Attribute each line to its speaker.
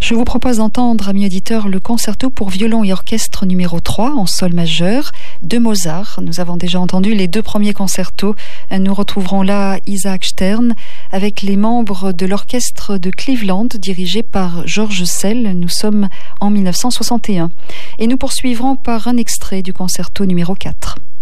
Speaker 1: Je vous propose d'entendre, amis auditeurs, le concerto pour violon et orchestre numéro 3 en sol majeur de Mozart. Nous avons déjà entendu les deux premiers concertos. Nous retrouverons là Isaac Stern avec les membres de l'orchestre de Cleveland dirigé par George Szell. Nous sommes en 1961. Et nous poursuivrons par un extrait du concerto numéro 4.